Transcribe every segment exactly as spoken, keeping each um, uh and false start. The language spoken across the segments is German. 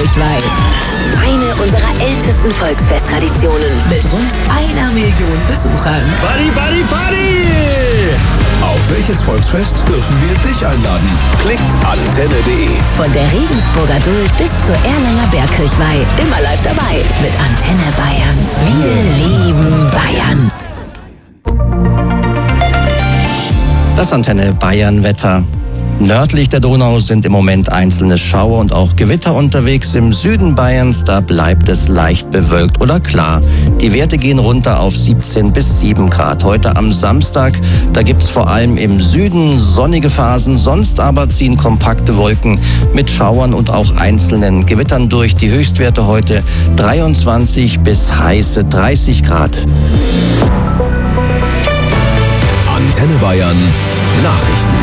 Bergkirchweih. Eine unserer ältesten Volksfesttraditionen mit rund einer Million Besuchern. Party, Party, Party! Auf welches Volksfest dürfen wir dich einladen? Klickt antenne punkt de. Von der Regensburger Duld bis zur Erlanger Bergkirchweih. Immer live dabei mit Antenne Bayern. Wir lieben Bayern. Das Antenne Bayern Wetter. Nördlich der Donau sind im Moment einzelne Schauer und auch Gewitter unterwegs. Im Süden Bayerns, da bleibt es leicht bewölkt oder klar. Die Werte gehen runter auf siebzehn bis sieben Grad. Heute am Samstag, da gibt's vor allem im Süden sonnige Phasen. Sonst aber ziehen kompakte Wolken mit Schauern und auch einzelnen Gewittern durch. Die Höchstwerte heute dreiundzwanzig bis heiße dreißig Grad. Antenne Bayern Nachrichten.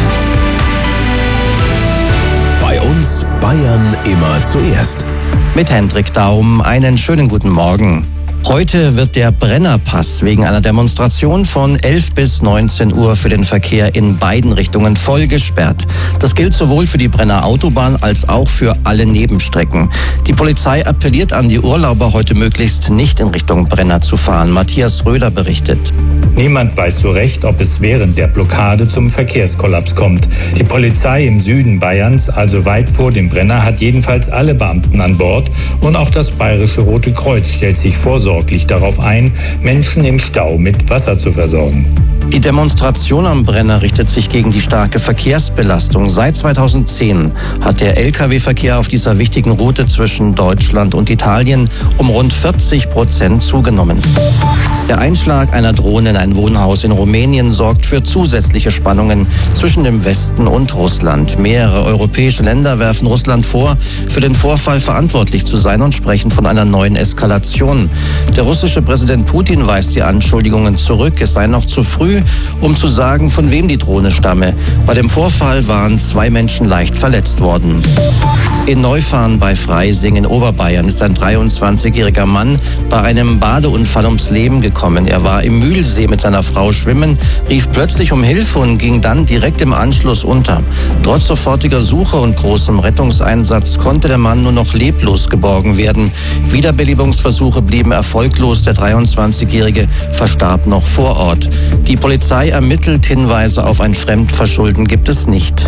Bei uns Bayern immer zuerst. Mit Hendrik Daum einen schönen guten Morgen. Heute wird der Brennerpass wegen einer Demonstration von elf bis neunzehn Uhr für den Verkehr in beiden Richtungen voll gesperrt. Das gilt sowohl für die Brenner Autobahn als auch für alle Nebenstrecken. Die Polizei appelliert an die Urlauber, heute möglichst nicht in Richtung Brenner zu fahren. Matthias Röder berichtet. Niemand weiß so recht, ob es während der Blockade zum Verkehrskollaps kommt. Die Polizei im Süden Bayerns, also weit vor dem Brenner, hat jedenfalls alle Beamten an Bord und auch das Bayerische Rote Kreuz stellt sich vorsorglich darauf ein, Menschen im Stau mit Wasser zu versorgen. Die Demonstration am Brenner richtet sich gegen die starke Verkehrsbelastung. Seit zweitausendzehn hat der L K W-Verkehr auf dieser wichtigen Route zwischen Deutschland und Italien um rund vierzig Prozent zugenommen. Der Einschlag einer Drohne in ein Wohnhaus in Rumänien sorgt für zusätzliche Spannungen zwischen dem Westen und Russland. Mehrere europäische Länder werfen Russland vor, für den Vorfall verantwortlich zu sein und sprechen von einer neuen Eskalation. Der russische Präsident Putin weist die Anschuldigungen zurück. Es sei noch zu früh, um zu sagen, von wem die Drohne stamme. Bei dem Vorfall waren zwei Menschen leicht verletzt worden. In Neufahren bei Freising in Oberbayern ist ein dreiundzwanzigjähriger Mann bei einem Badeunfall ums Leben gekommen. Er war im Mühlsee mit seiner Frau schwimmen, rief plötzlich um Hilfe und ging dann direkt im Anschluss unter. Trotz sofortiger Suche und großem Rettungseinsatz konnte der Mann nur noch leblos geborgen werden. Wiederbelebungsversuche blieben erfolglos. Der dreiundzwanzigjährige verstarb noch vor Ort. Die Polizei ermittelt, Hinweise auf ein Fremdverschulden gibt es nicht.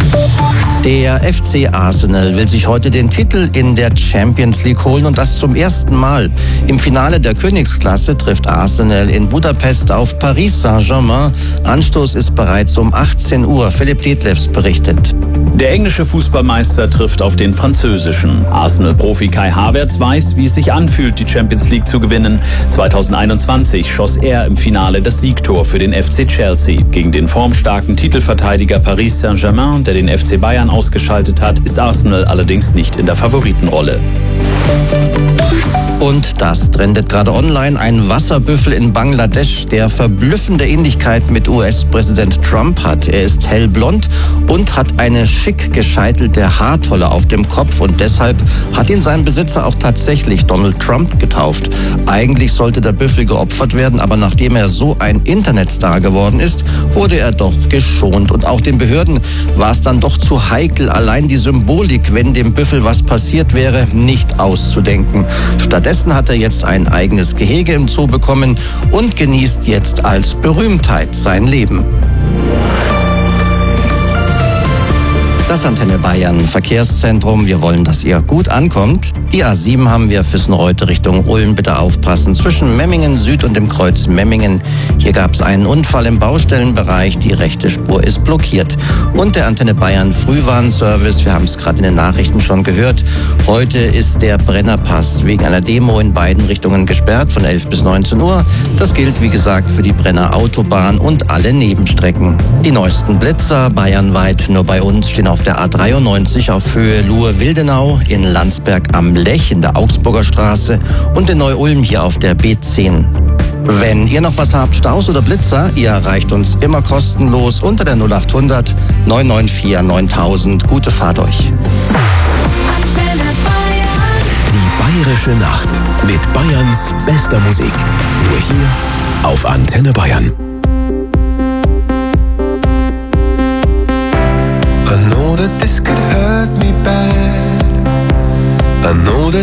Der F C Arsenal will sich heute den Titel in der Champions League holen und das zum ersten Mal. Im Finale der Königsklasse trifft Arsenal in Budapest auf Paris Saint-Germain. Anstoß ist bereits um achtzehn Uhr. Philipp Detlefs berichtet. Der englische Fußballmeister trifft auf den französischen. Arsenal-Profi Kai Havertz weiß, wie es sich anfühlt, die Champions League zu gewinnen. zweitausendeinundzwanzig schoss er im Finale das Siegtor für den F C Chelsea. Gegen den formstarken Titelverteidiger Paris Saint-Germain, der den F C Bayern ausgeschaltet hat, ist Arsenal allerdings nicht in der Favoritenrolle. Und das trendet gerade online. Ein Wasserbüffel in Bangladesch, der verblüffende Ähnlichkeit mit U S-Präsident Trump hat. Er ist hellblond und hat eine schick gescheitelte Haartolle auf dem Kopf. Und deshalb hat ihn sein Besitzer auch tatsächlich Donald Trump getauft. Eigentlich sollte der Büffel geopfert werden, aber nachdem er so ein Internetstar geworden ist, wurde er doch geschont. Und auch den Behörden war es dann doch zu heikel, allein die Symbolik, wenn dem Büffel was passiert wäre, nicht auszudenken. Stattdessen hat er jetzt ein eigenes Gehege im Zoo bekommen und genießt jetzt als Berühmtheit sein Leben. Das Antenne Bayern Verkehrszentrum. Wir wollen, dass ihr gut ankommt. Die A sieben haben wir Füssenreuth Richtung Ulm. Bitte aufpassen. Zwischen Memmingen Süd und dem Kreuz Memmingen. Hier gab es einen Unfall im Baustellenbereich. Die rechte Spur ist blockiert. Und der Antenne Bayern Frühwarnservice. Wir haben es gerade in den Nachrichten schon gehört. Heute ist der Brennerpass wegen einer Demo in beiden Richtungen gesperrt von elf bis neunzehn Uhr. Das gilt, wie gesagt, für die Brenner Autobahn und alle Nebenstrecken. Die neuesten Blitzer bayernweit. Nur bei uns stehen auf der A dreiundneunzig auf Höhe Luhe-Wildenau, in Landsberg am Lech in der Augsburger Straße und in Neu-Ulm hier auf der B zehn. Wenn ihr noch was habt, Staus oder Blitzer, ihr erreicht uns immer kostenlos unter der null achthundert neun neun vier neuntausend. Gute Fahrt euch. Die Bayerische Nacht mit Bayerns bester Musik. Nur hier auf Antenne Bayern. I know that this could hurt me bad. I know that